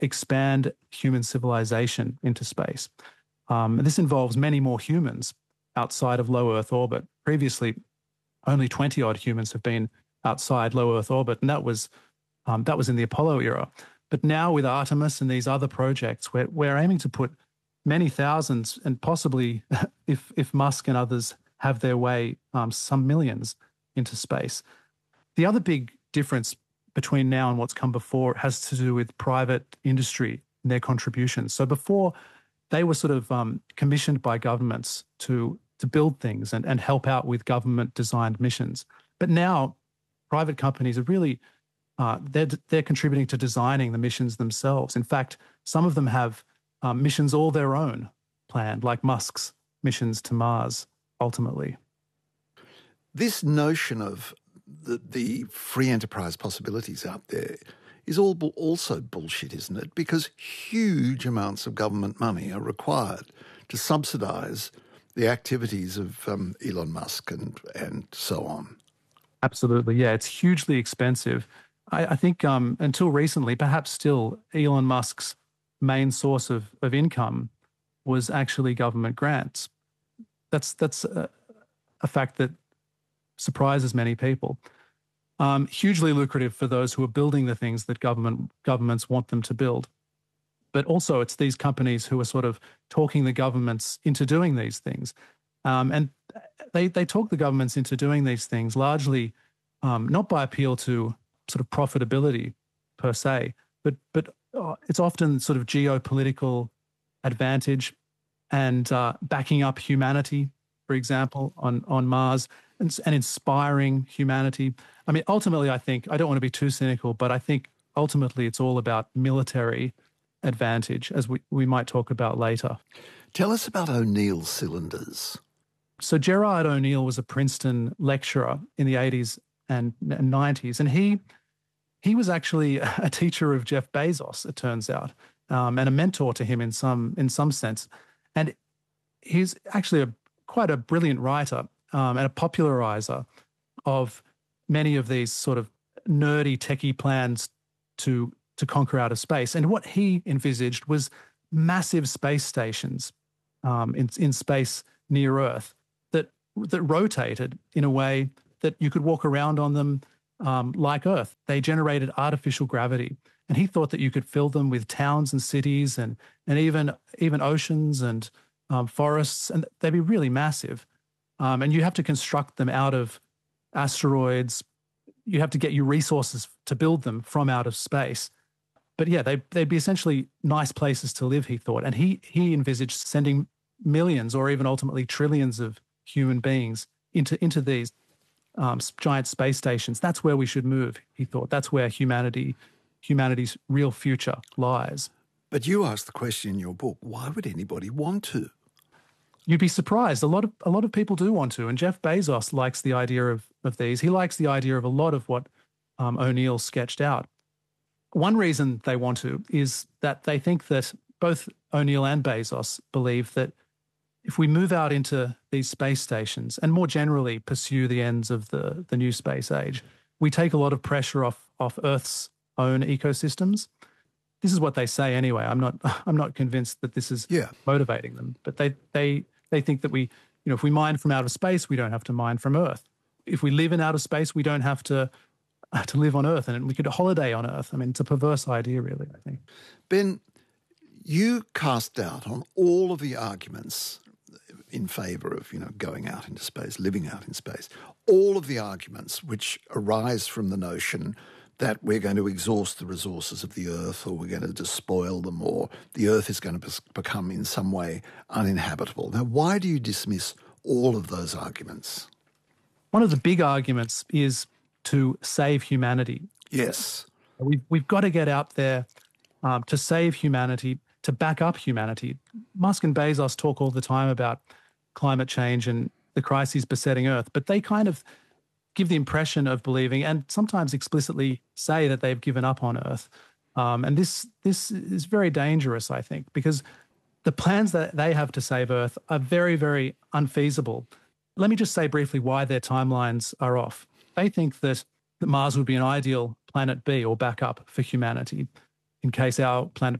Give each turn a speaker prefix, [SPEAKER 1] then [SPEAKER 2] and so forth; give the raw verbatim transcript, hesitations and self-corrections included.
[SPEAKER 1] expand human civilization into space. Um, and this involves many more humans outside of low Earth orbit. Previously, only twenty odd humans have been outside low Earth orbit, and that was um, that was in the Apollo era. But now with Artemis and these other projects, we're, we're aiming to put many thousands, and possibly, if if Musk and others have their way, um, some millions into space. The other big difference between now and what's come before has to do with private industry and their contributions. So before, they were sort of um, commissioned by governments to to build things and, and help out with government-designed missions. But now, private companies are really, uh, they're, they're contributing to designing the missions themselves. In fact, some of them have um, missions all their own planned, like Musk's missions to Mars, ultimately.
[SPEAKER 2] This notion of the, the free enterprise possibilities out there is all bu- also bullshit, isn't it? Because huge amounts of government money are required to subsidise the activities of um, Elon Musk and and so on.
[SPEAKER 1] Absolutely, yeah. It's hugely expensive. I, I think um, until recently, perhaps still, Elon Musk's main source of, of income was actually government grants. That's, that's a, a fact that surprises many people. Um, hugely lucrative for those who are building the things that government governments want them to build. But also it's these companies who are sort of talking the governments into doing these things. Um, and they, they talk the governments into doing these things largely um, not by appeal to sort of profitability per se, but, but uh, it's often sort of geopolitical advantage and uh, backing up humanity, for example, on, on Mars, and, and inspiring humanity. I mean, ultimately, I think, I don't want to be too cynical, but I think ultimately it's all about military advantage, as we, we might talk about later.
[SPEAKER 2] Tell us about O'Neill cylinders.
[SPEAKER 1] So Gerard O'Neill was a Princeton lecturer in the eighties and nineties, and he he was actually a teacher of Jeff Bezos, it turns out, um, and a mentor to him in some in some sense. And he's actually a, quite a brilliant writer um, and a popularizer of many of these sort of nerdy techie plans to to conquer outer space. And what he envisaged was massive space stations um, in, in space near Earth that that rotated in a way that you could walk around on them um, like Earth. They generated artificial gravity. And he thought that you could fill them with towns and cities and and even even oceans and um, forests, and they'd be really massive. Um, and you have to construct them out of asteroids. You have to get your resources to build them from out of space. But yeah, they, they'd be essentially nice places to live, he thought. And he he envisaged sending millions or even ultimately trillions of human beings into, into these um, giant space stations. That's where we should move, he thought. That's where humanity humanity's real future lies.
[SPEAKER 2] But you asked the question in your book, why would anybody want to?
[SPEAKER 1] You'd be surprised. A lot of a lot of people do want to. And Jeff Bezos likes the idea of, of these. He likes the idea of a lot of what um, O'Neill sketched out. One reason they want to is that they think that both O'Neill and Bezos believe that if we move out into these space stations and more generally pursue the ends of the, the new space age, we take a lot of pressure off, off Earth's own ecosystems. This is what they say anyway. I'm not I'm not convinced that this is
[SPEAKER 2] yeah.
[SPEAKER 1] motivating them, but they, they, they think that we, you know, if we mine from outer space, we don't have to mine from Earth. If we live in outer space, we don't have to to live on Earth, and we could holiday on Earth. I mean, it's a perverse idea, really, I think.
[SPEAKER 2] Ben, you cast doubt on all of the arguments in favour of, you know, going out into space, living out in space, all of the arguments which arise from the notion that we're going to exhaust the resources of the Earth, or we're going to despoil them, or the Earth is going to become in some way uninhabitable. Now, why do you dismiss all of those arguments?
[SPEAKER 1] One of the big arguments is to save humanity.
[SPEAKER 2] Yes.
[SPEAKER 1] We've, we've got to get out there um, to save humanity, to back up humanity. Musk and Bezos talk all the time about climate change and the crises besetting Earth, but they kind of give the impression of believing, and sometimes explicitly say, that they've given up on Earth. Um, and this this is very dangerous, I think, because the plans that they have to save Earth are very, very unfeasible. Let me just say briefly why their timelines are off. They think that, that Mars would be an ideal planet B or backup for humanity. in case our planet